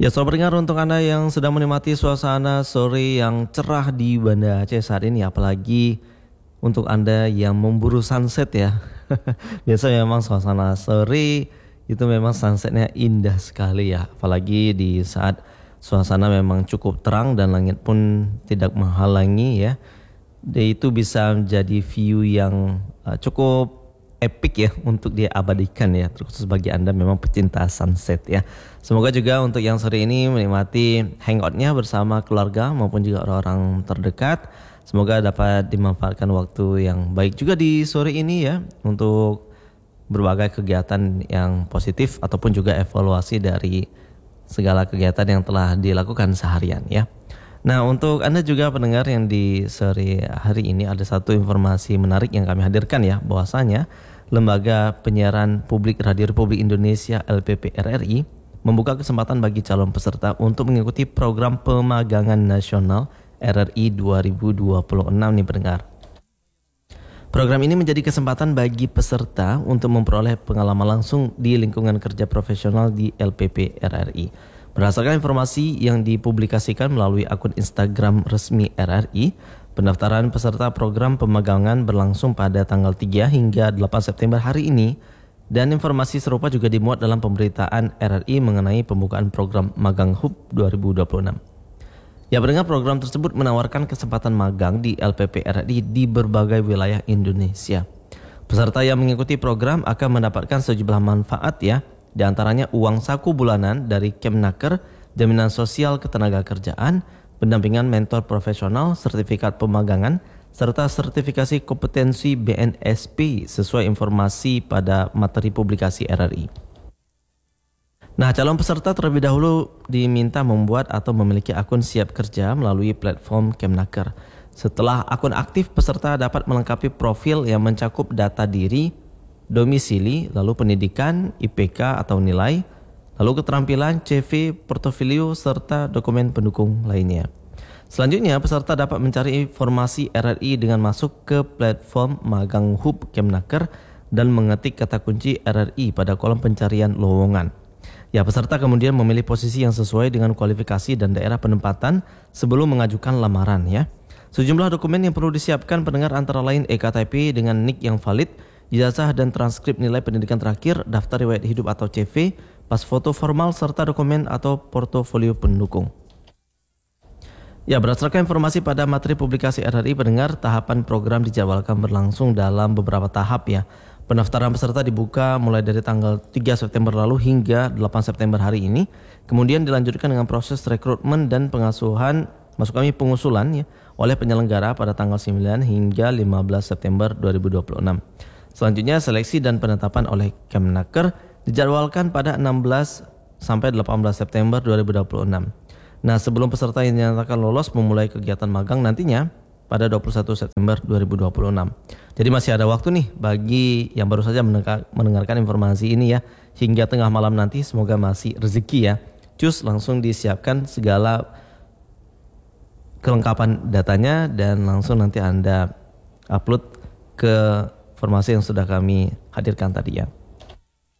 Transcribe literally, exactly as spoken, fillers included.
Ya, selamat pendengar, untuk Anda yang sedang menikmati suasana sore yang cerah di Banda Aceh saat ini, apalagi untuk Anda yang memburu sunset ya. Biasanya memang suasana sore itu memang sunsetnya indah sekali ya, apalagi di saat suasana memang cukup terang dan langit pun tidak menghalangi ya. Dan itu bisa menjadi view yang uh, cukup epic ya untuk diabadikan ya, terkhusus bagi Anda memang pecinta sunset ya. Semoga juga untuk yang sore ini menikmati hangoutnya bersama keluarga maupun juga orang-orang terdekat. Semoga dapat dimanfaatkan waktu yang baik juga di sore ini ya, untuk berbagai kegiatan yang positif ataupun juga evaluasi dari segala kegiatan yang telah dilakukan seharian ya. Nah, untuk Anda juga pendengar yang di sore hari ini, ada satu informasi menarik yang kami hadirkan ya, bahwasanya Lembaga Penyiaran Publik Radio Republik Indonesia L P P R R I membuka kesempatan bagi calon peserta untuk mengikuti program pemagangan nasional R R I dua ribu dua puluh enam nih pendengar. Program ini menjadi kesempatan bagi peserta untuk memperoleh pengalaman langsung di lingkungan kerja profesional di L P P R R I. Berdasarkan informasi yang dipublikasikan melalui akun Instagram resmi R R I, pendaftaran peserta program pemagangan berlangsung pada tanggal tiga hingga delapan September hari ini, dan informasi serupa juga dimuat dalam pemberitaan R R I mengenai pembukaan program Magang Hub dua ribu dua puluh enam. Ya, pendengar, program tersebut menawarkan kesempatan magang di L P P R R I di berbagai wilayah Indonesia. Peserta yang mengikuti program akan mendapatkan sejumlah manfaat ya, di antaranya uang saku bulanan dari Kemnaker, jaminan sosial ketenagakerjaan, pendampingan mentor profesional, sertifikat pemagangan, serta sertifikasi kompetensi B N S P sesuai informasi pada materi publikasi R R I. Nah, calon peserta terlebih dahulu diminta membuat atau memiliki akun siap kerja melalui platform Kemnaker. Setelah akun aktif, peserta dapat melengkapi profil yang mencakup data diri, domisili, lalu pendidikan, I P K atau nilai, lalu keterampilan, C V, portofolio, serta dokumen pendukung lainnya. Selanjutnya, peserta dapat mencari informasi R R I dengan masuk ke platform Magang Hub Kemnaker dan mengetik kata kunci R R I pada kolom pencarian lowongan. Ya, peserta kemudian memilih posisi yang sesuai dengan kualifikasi dan daerah penempatan sebelum mengajukan lamaran ya. Sejumlah dokumen yang perlu disiapkan pendengar antara lain E K T P dengan nik yang valid, ijazah dan transkrip nilai pendidikan terakhir, daftar riwayat hidup atau C V, pas foto formal, serta dokumen atau portofolio pendukung. Ya, berdasarkan informasi pada materi publikasi R R I, pendengar, tahapan program dijadwalkan berlangsung dalam beberapa tahap ya. Pendaftaran peserta dibuka mulai dari tanggal tiga September lalu hingga delapan September hari ini. Kemudian dilanjutkan dengan proses rekrutmen dan pengasuhan, maksud kami pengusulan ya, oleh penyelenggara pada tanggal sembilan hingga lima belas September dua ribu dua puluh enam. Selanjutnya seleksi dan penetapan oleh Kemnaker dijadwalkan pada enam belas sampai delapan belas September dua ribu dua puluh enam. Nah, sebelum peserta yang dinyatakan lolos memulai kegiatan magang nantinya pada dua puluh satu September dua ribu dua puluh enam. Jadi masih ada waktu nih bagi yang baru saja mendengarkan informasi ini ya, hingga tengah malam nanti semoga masih rezeki ya. Cus langsung disiapkan segala kelengkapan datanya dan langsung nanti Anda upload ke informasi yang sudah kami hadirkan tadi ya.